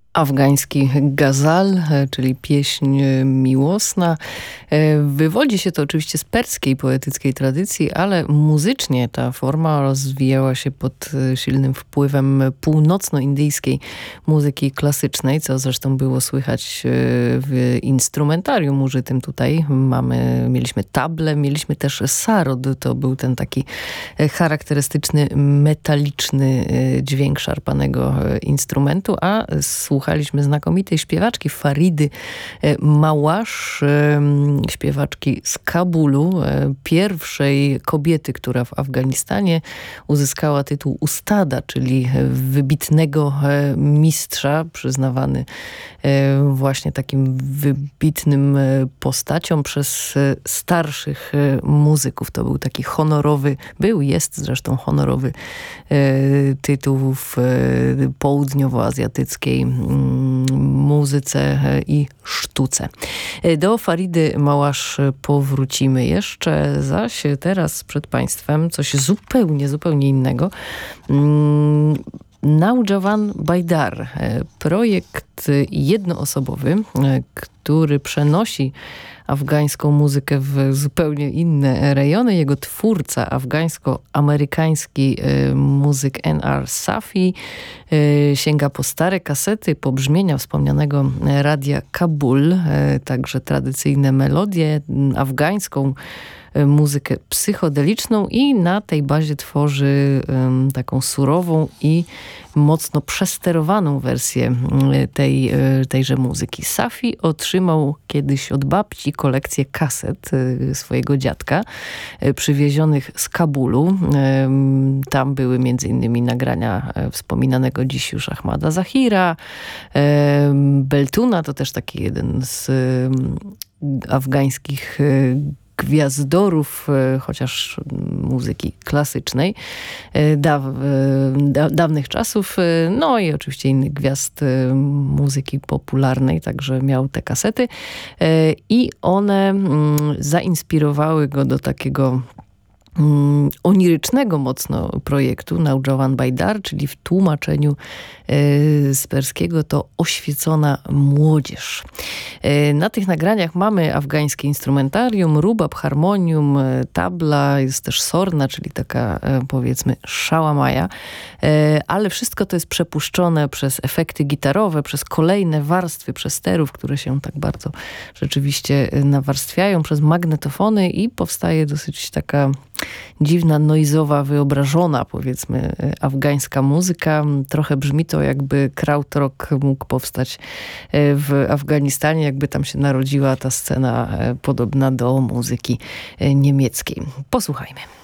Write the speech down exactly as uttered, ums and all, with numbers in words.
Afgański gazal, czyli pieśń miłosna. Wywodzi się to oczywiście z perskiej poetyckiej tradycji, ale muzycznie ta forma rozwijała się pod silnym wpływem północnoindyjskiej muzyki klasycznej, co zresztą było słychać w instrumentarium użytym tutaj. Mamy, mieliśmy tablę, mieliśmy też sarod. To był ten taki charakterystyczny, metaliczny dźwięk szarpanego instrumentu, a słuchaliśmy znakomitej śpiewaczki Faridy Małasz, śpiewaczki z Kabulu, pierwszej kobiety, która w Afganistanie uzyskała tytuł ustada, czyli wybitnego mistrza, przyznawany właśnie takim wybitnym postaciom przez starszych muzyków. To był taki honorowy, był, jest zresztą honorowy tytuł w południowoazjatyckiej muzyce i sztuce. Do Faridy Małasz powrócimy jeszcze, zaś teraz przed Państwem coś zupełnie, zupełnie innego. Naujawan Bajdar, projekt jednoosobowy, który przenosi afgańską muzykę w zupełnie inne rejony. Jego twórca, afgańsko-amerykański muzyk N R Safi, sięga po stare kasety, po brzmienia wspomnianego radia Kabul, także tradycyjne melodie, afgańską muzykę psychodeliczną i na tej bazie tworzy um, taką surową i mocno przesterowaną wersję tej, tejże muzyki. Safi otrzymał kiedyś od babci kolekcję kaset swojego dziadka przywiezionych z Kabulu. Tam były między innymi nagrania wspominanego dziś już Ahmada Zahira, Beltuna, to też taki jeden z afgańskich gwiazdorów, chociaż muzyki klasycznej, da, da, dawnych czasów, no i oczywiście innych gwiazd muzyki popularnej, także miał te kasety i one zainspirowały go do takiego onirycznego mocno projektu Naujawan Bajdar, czyli w tłumaczeniu z perskiego to oświecona młodzież. Na tych nagraniach mamy afgańskie instrumentarium, rubab, harmonium, tabla, jest też sorna, czyli taka powiedzmy szałamaja, ale wszystko to jest przepuszczone przez efekty gitarowe, przez kolejne warstwy przesterów, które się tak bardzo rzeczywiście nawarstwiają, przez magnetofony i powstaje dosyć taka dziwna, noizowa, wyobrażona, powiedzmy, afgańska muzyka. Trochę brzmi to, jakby krautrock mógł powstać w Afganistanie, jakby tam się narodziła ta scena podobna do muzyki niemieckiej. Posłuchajmy.